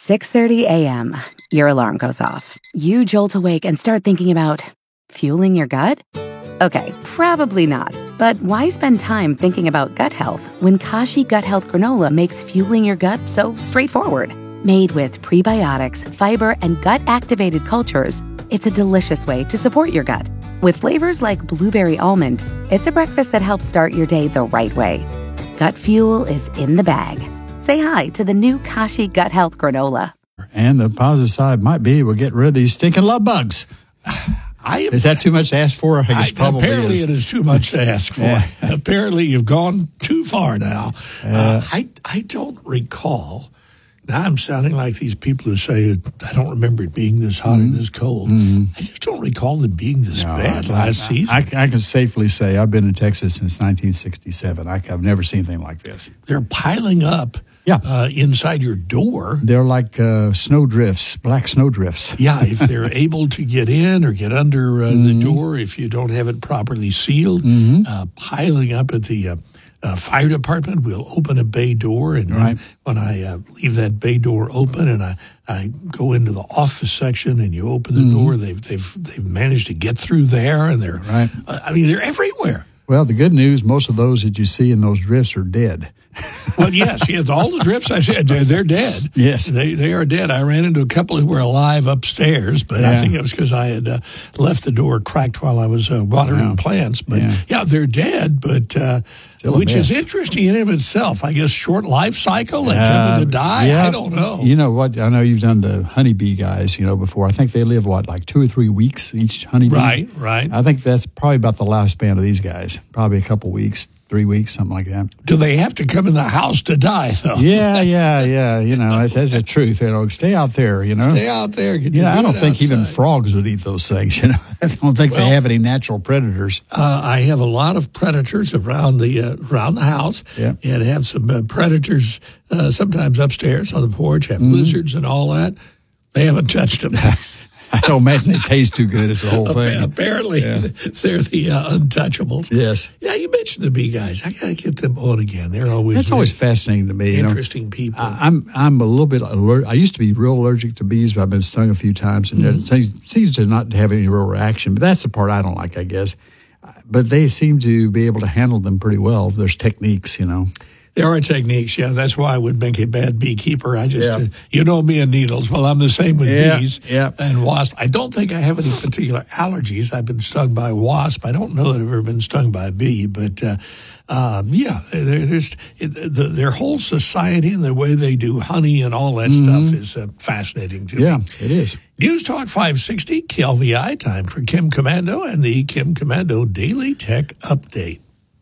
6:30 a.m. Your alarm goes off. You jolt awake and start thinking about fueling your gut? Okay, probably not. But why spend time thinking about gut health when Kashi Gut Health Granola makes fueling your gut so straightforward? Made with prebiotics, fiber, and gut-activated cultures, it's a delicious way to support your gut. With flavors like blueberry almond, it's a breakfast that helps start your day the right way. Gut fuel is in the bag. Say hi to the new Kashi Gut Health Granola. And the positive side might be we'll get rid of these stinking love bugs. Is that too much to ask for? Apparently it is too much to ask for. Yeah. Apparently you've gone too far now. I don't recall. Now I'm sounding like these people who say, I don't remember it being this hot and this cold. I just don't recall them being this bad last season. I can safely say I've been in Texas since 1967. I've never seen anything like this. They're piling up inside your door. They're like snow drifts, black snow drifts. Yeah, if they're able to get in or get under the door, if you don't have it properly sealed, piling up at the fire department will open a bay door, and when I leave that bay door open and I go into the office section and you open the door, they've managed to get through there, and they're they're everywhere. Well, the good news, most of those that you see in those drifts are dead. Well, yes, all the drifts I said, they're dead. Yes. They are dead. I ran into a couple who were alive upstairs, but I think it was because I had left the door cracked while I was watering plants. But they're dead, but which is interesting in and of itself. I guess short life cycle, they come to die. I don't know. You know what? I know you've done the honeybee guys, before. I think they live, like 2 or 3 weeks each honeybee? Right. I think that's probably about the lifespan of these guys. Probably a couple weeks. 3 weeks, something like that. Do they have to come in the house to die, though? Yeah. That's the truth. Stay out there, Stay out there. I don't think even frogs would eat those things, I don't think they have any natural predators. I have a lot of predators around the house, and have some predators sometimes upstairs on the porch, have lizards and all that. They haven't touched them. I don't imagine they taste too good. It's the whole thing. Apparently, they're the untouchables. Yes. Yeah, you mentioned the bee guys. I got to get them on again. They're always That's always fascinating to me. Interesting people. I'm a little bit allergic. I used to be real allergic to bees, but I've been stung a few times, and it seems to not have any real reaction. But that's the part I don't like, I guess. But they seem to be able to handle them pretty well. There's techniques, There are techniques, that's why I would make a bad beekeeper. I just, me and needles. Well, I'm the same with bees and wasps. I don't think I have any particular allergies. I've been stung by wasp. I don't know that I've ever been stung by a bee, but their whole society and the way they do honey and all that stuff is fascinating to me. Yeah, it is. News Talk 560, KLVI, time for Kim Komando and the Kim Komando Daily Tech Update.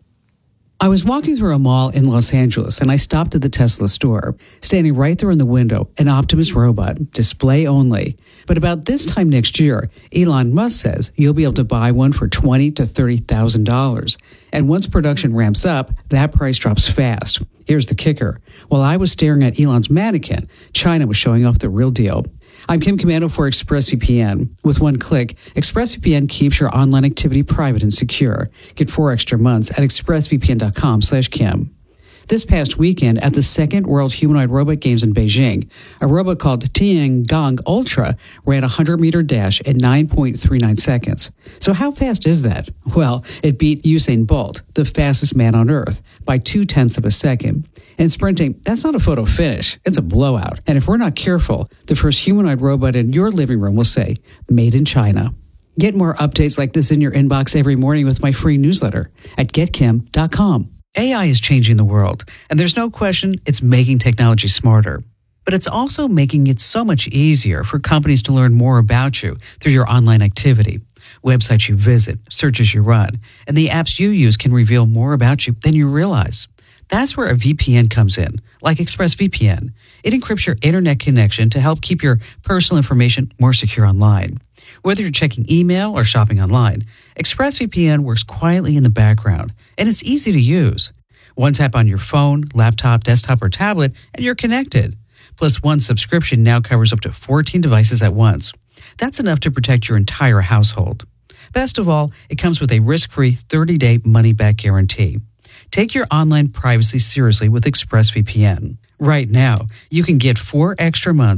I was walking through a mall in Los Angeles, and I stopped at the Tesla store. Standing right there in the window, an Optimus robot, display only. But about this time next year, Elon Musk says you'll be able to buy one for $20,000 to $30,000. And once production ramps up, that price drops fast. Here's the kicker. While I was staring at Elon's mannequin, China was showing off the real deal. I'm Kim Komando for ExpressVPN. With one click, ExpressVPN keeps your online activity private and secure. Get 4 extra months at expressvpn.com/Kim. This past weekend at the second World Humanoid Robot Games in Beijing, a robot called Tiangong Ultra ran a 100-meter dash in 9.39 seconds. So how fast is that? Well, it beat Usain Bolt, the fastest man on Earth, by 0.2 of a second. And sprinting, that's not a photo finish. It's a blowout. And if we're not careful, the first humanoid robot in your living room will say, made in China. Get more updates like this in your inbox every morning with my free newsletter at getkim.com. AI is changing the world, and there's no question it's making technology smarter. But it's also making it so much easier for companies to learn more about you through your online activity. Websites you visit, searches you run, and the apps you use can reveal more about you than you realize. That's where a VPN comes in, like ExpressVPN. It encrypts your internet connection to help keep your personal information more secure online. Whether you're checking email or shopping online, ExpressVPN works quietly in the background, and it's easy to use. One tap on your phone, laptop, desktop, or tablet, and you're connected. Plus, one subscription now covers up to 14 devices at once. That's enough to protect your entire household. Best of all, it comes with a risk-free 30-day money-back guarantee. Take your online privacy seriously with ExpressVPN. Right now, you can get 4 extra months